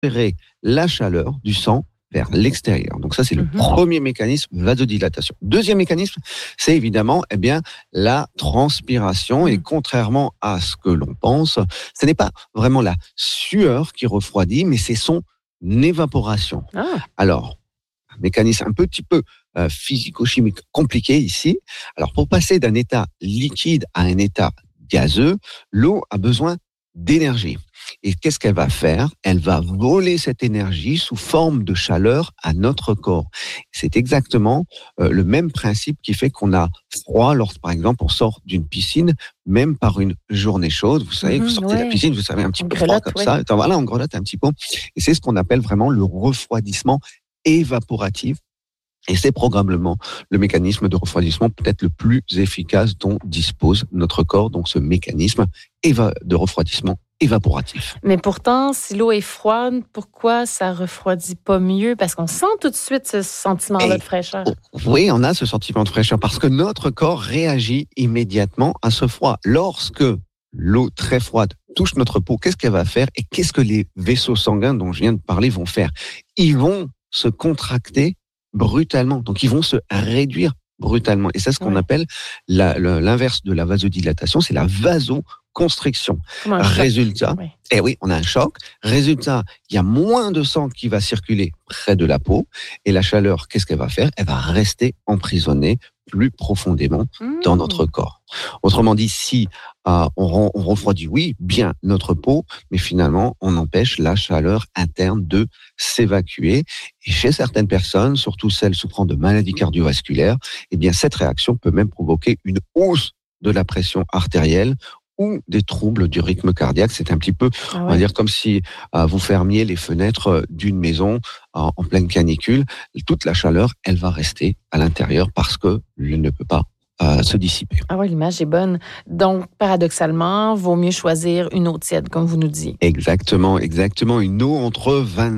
transférer la chaleur du sang vers l'extérieur. Donc ça, c'est le premier mécanisme, vasodilatation. Deuxième mécanisme, c'est évidemment la transpiration. Et contrairement à ce que l'on pense, ce n'est pas vraiment la sueur qui refroidit, mais c'est son évaporation. Alors, un mécanisme un petit peu physico-chimique compliqué ici. Alors, pour passer d'un état liquide à un état gazeux, l'eau a besoin d'énergie. Et qu'est-ce qu'elle va faire ? Elle va voler cette énergie sous forme de chaleur à notre corps. C'est exactement le même principe qui fait qu'on a froid lorsque, par exemple, on sort d'une piscine, même par une journée chaude. Vous savez, vous sortez de la piscine, vous savez, un petit peu froid comme ça. Voilà, on grelotte un petit peu. Et c'est ce qu'on appelle vraiment le refroidissement évaporatif. Et c'est probablement le mécanisme de refroidissement peut-être le plus efficace dont dispose notre corps, donc ce mécanisme de refroidissement évaporatif. Mais pourtant, si l'eau est froide, pourquoi ça refroidit pas mieux? Parce qu'on sent tout de suite ce sentiment-là de fraîcheur. Oui, on a ce sentiment de fraîcheur parce que notre corps réagit immédiatement à ce froid. Lorsque l'eau très froide touche notre peau, qu'est-ce qu'elle va faire et qu'est-ce que les vaisseaux sanguins dont je viens de parler vont faire? Ils vont se contracter brutalement. Donc, ils vont se réduire brutalement. Et c'est ce qu'on appelle l'inverse de la vasodilatation, c'est la vasoconstriction. Résultat, on a un choc. Résultat, il y a moins de sang qui va circuler près de la peau. Et la chaleur, qu'est-ce qu'elle va faire ? Elle va rester emprisonnée plus profondément dans notre corps. Autrement dit, si on refroidit, bien notre peau, mais finalement, on empêche la chaleur interne de s'évacuer. Et chez certaines personnes, surtout celles souffrant de maladies cardiovasculaires, cette réaction peut même provoquer une hausse de la pression artérielle ou des troubles du rythme cardiaque. C'est un petit peu, on va dire, comme si vous fermiez les fenêtres d'une maison en pleine canicule. Toute la chaleur, elle va rester à l'intérieur parce qu'elle ne peut pas se dissiper. Ah oui, l'image est bonne. Donc, paradoxalement, vaut mieux choisir une eau tiède, comme vous nous dites. Exactement. Une eau entre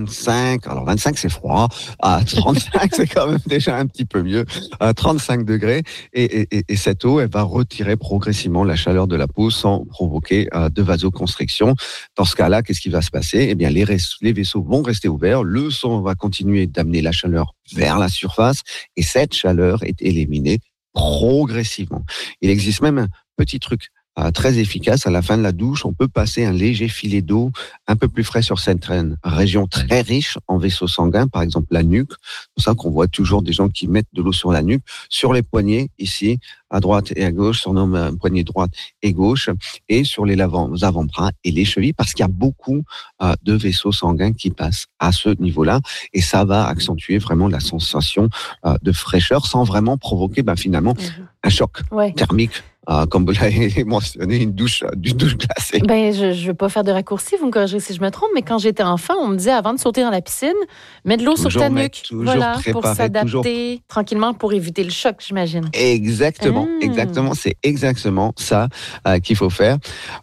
25, alors 25 c'est froid, à 35 c'est quand même déjà un petit peu mieux, à 35 degrés. Et cette eau, elle va retirer progressivement la chaleur de la peau sans provoquer de vasoconstriction. Dans ce cas-là, qu'est-ce qui va se passer ? Les vaisseaux vont rester ouverts, le sang va continuer d'amener la chaleur vers la surface et cette chaleur est éliminée progressivement. Il existe même un petit truc très efficace. À la fin de la douche, on peut passer un léger filet d'eau un peu plus frais sur certaines régions très riches en vaisseaux sanguins, par exemple la nuque. C'est pour ça qu'on voit toujours des gens qui mettent de l'eau sur la nuque, sur les poignets, ici, à droite et à gauche, surnomme poignet droite et gauche, et sur les avant-bras et les chevilles, parce qu'il y a beaucoup de vaisseaux sanguins qui passent à ce niveau-là, et ça va accentuer vraiment la sensation de fraîcheur, sans vraiment provoquer finalement un choc thermique. Comme vous l'avez mentionné, une douche glacée. Je ne veux pas faire de raccourci, vous me corrigez si je me trompe, mais quand j'étais enfant, on me disait avant de sauter dans la piscine, mets de l'eau sur ta nuque. Voilà, pour s'adapter tranquillement, pour éviter le choc, j'imagine. Exactement. C'est exactement ça qu'il faut faire.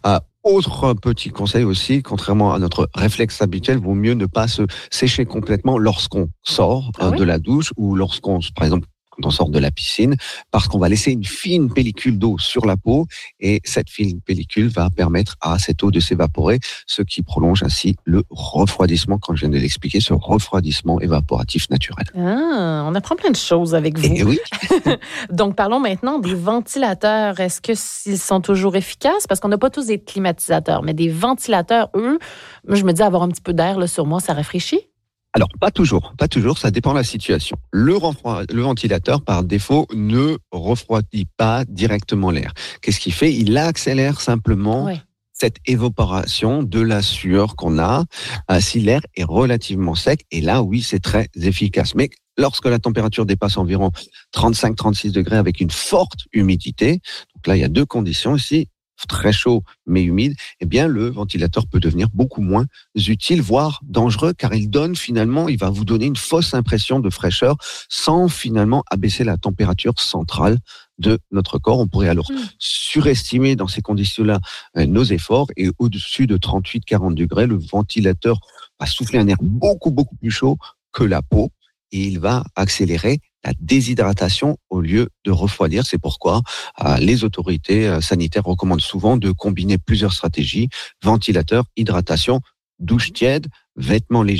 Autre petit conseil aussi, contrairement à notre réflexe habituel, vaut mieux ne pas se sécher complètement lorsqu'on sort de la douche ou lorsqu'on, par exemple, quand on sort de la piscine, parce qu'on va laisser une fine pellicule d'eau sur la peau et cette fine pellicule va permettre à cette eau de s'évaporer, ce qui prolonge ainsi le refroidissement, comme je viens de l'expliquer, ce refroidissement évaporatif naturel. On apprend plein de choses avec vous. Et oui. Donc, parlons maintenant des ventilateurs. Est-ce qu'ils sont toujours efficaces? Parce qu'on n'a pas tous des climatisateurs, mais des ventilateurs, eux, je me dis avoir un petit peu d'air là, sur moi, ça rafraîchit? Alors, pas toujours, ça dépend de la situation. Le ventilateur, par défaut, ne refroidit pas directement l'air. Qu'est-ce qu'il fait ? Il accélère simplement cette évaporation de la sueur qu'on a si l'air est relativement sec. Et là, oui, c'est très efficace. Mais lorsque la température dépasse environ 35-36 degrés avec une forte humidité, donc là, il y a deux conditions ici. Très chaud mais humide, le ventilateur peut devenir beaucoup moins utile, voire dangereux, car il va vous donner une fausse impression de fraîcheur sans finalement abaisser la température centrale de notre corps. On pourrait alors surestimer dans ces conditions-là nos efforts et au-dessus de 38-40 degrés, le ventilateur va souffler un air beaucoup, beaucoup plus chaud que la peau et il va accélérer la déshydratation au lieu de refroidir. C'est pourquoi les autorités sanitaires recommandent souvent de combiner plusieurs stratégies, ventilateur, hydratation, douche tiède, vêtements légers.